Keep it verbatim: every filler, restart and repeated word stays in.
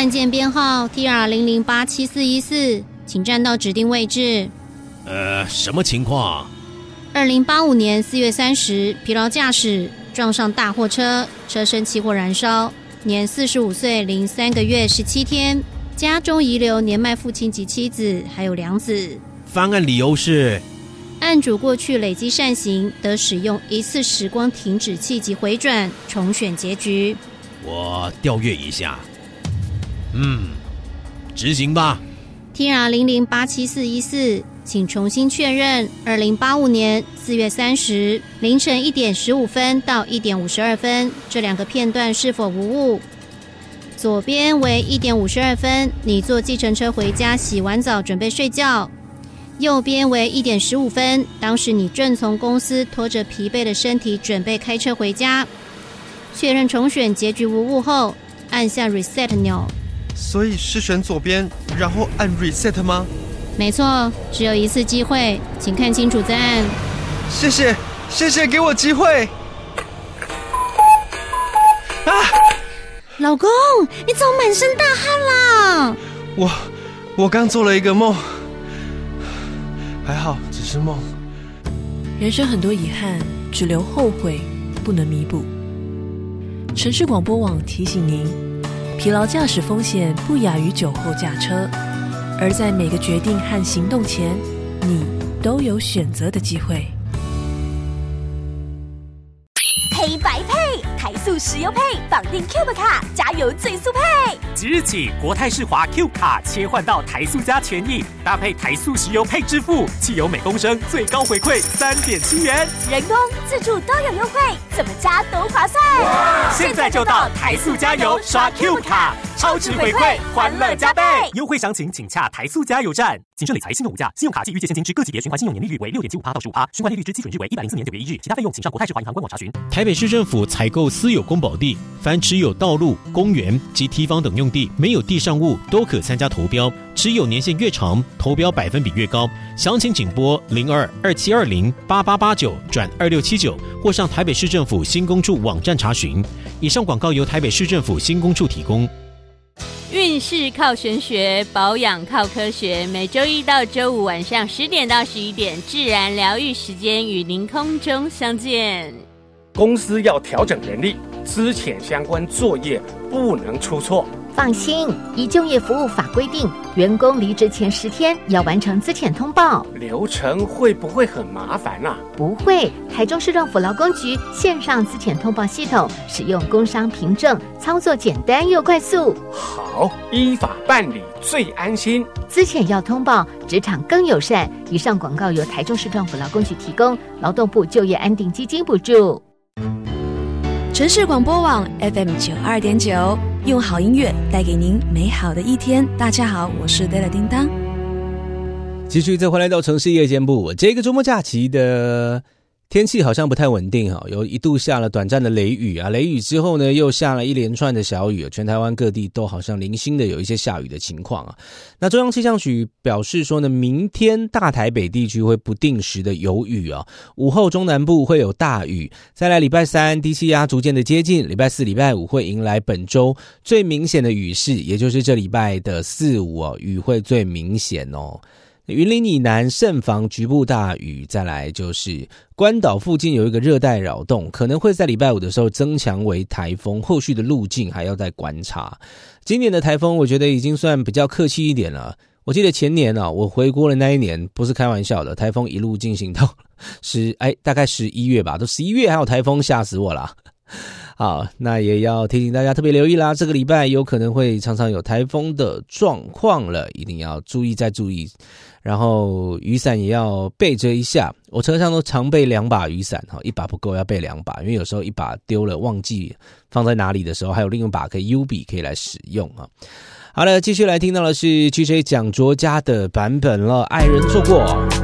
案件编号 T R 零零八七四一四，请站到指定位置。 呃，什么情况？ 二零八五年四月三十，疲劳驾驶撞上大货车，车身起火燃烧，年四十五岁零三个月十七天，家中遗留年迈父亲及妻子，还有两子。 翻案理由是， 案主过去累积善行，得使用一次时光停止器及回转重选结局。 我调阅一下。嗯，执行吧。 T R 零零八七四一四，请重新确认二零八五年四月三十凌晨一点十五分到一点五十二分这两个片段是否无误。左边为一点五十二分，你坐计程车回家，洗完澡准备睡觉。右边为一点十五分，当时你正从公司拖着疲惫的身体准备开车回家。确认重选结局无误后，按下 reset 钮。 所以是选左边，然后按 reset 吗？ 没错，只有一次机会，请看清楚再按。 谢谢，谢谢给我机会。啊！ 老公，你怎么满身大汗啦？ 我，我刚做了一个梦，还好只是梦。 人生很多遗憾，只留后悔，不能弥补。城市广播网提醒您，疲劳驾驶风险不亚于酒后驾车，而在每个决定和行动前，你都有选择的机会。 黑白配，台塑石油配，绑定 Cube 卡，加油最速配。 即日起，国泰世华 Cube 卡切换到台塑加权益，搭配台塑石油配支付，汽油每公升最高回馈三点七元， 人工、自助都有优惠，怎么加都划算。 现在就到台塑加油刷 Cube 卡，超值回馈，欢乐加倍。优惠详情请洽台塑加油站。谨慎理财，信用无价，信用卡及预借现金之各级别循环信用年利率为 百分之六点七五 到 百分之十五，循环利率之基准日为一百零四年九月一日，其他费用请上国泰世华银行官网查询。 台北市政府采购私有公保地，凡持有道路、公园及堤防等用地没有地上物都可参加投标，持有年限越长，投标百分比越高。详情请拨零二二七二零八八八九转二六七九，或上台北市政府新工处网站查询。以上广告由台北市政府新工处提供。 运势靠玄学，保养靠科学。每周一到周五晚上十点到十一点，自然疗愈时间与您空中相见。 公司要调整人力，资遣相关作业不能出错。 放心，以就业服务法规定，员工离职前十天要完成资遣通报。 流程会不会很麻烦啊？ 不会，台中市政府劳工局线上资遣通报系统，使用工商凭证，操作简单又快速。 好，依法办理最安心。 资遣要通报，职场更友善。以上广告由台中市政府劳工局提供，劳动部就业安定基金补助。 城市广播网 F M 九二点九，用好音乐带给您美好的一天。大家好，我是 Della 叮当。 继续再回来到城市夜间部，这个周末假期的天气好像不太稳定哈，有一度下了短暂的雷雨啊，雷雨之后呢，又下了一连串的小雨，全台湾各地都好像零星的有一些下雨的情况啊。那中央气象局表示说呢，明天大台北地区会不定时的有雨啊，午后中南部会有大雨，再来礼拜三低气压逐渐的接近，礼拜四、礼拜五会迎来本周最明显的雨势，也就是这礼拜的四五哦，雨会最明显哦。云林以南慎防局部大雨，再来就是关岛附近有一个热带扰动，可能会在礼拜五的时候增强为台风，后续的路径还要再观察。今年的台风我觉得已经算比较客气一点了，我记得前年啊，我回国的那一年不是开玩笑的，台风一路进行到十哎大概十一月吧，都十一月还有台风，吓死我啦。好，那也要提醒大家特别留意啦，这个礼拜有可能会常常有台风的状况了，一定要注意再注意，然后雨伞也要备着一下，我车上都常备两把雨伞，一把不够要备两把，因为有时候一把丢了忘记放在哪里的时候，还有另一把可以 U 笔可以来使用啊。好了，继续来听到的是 G J 蒋卓嘉的版本了，爱人错过。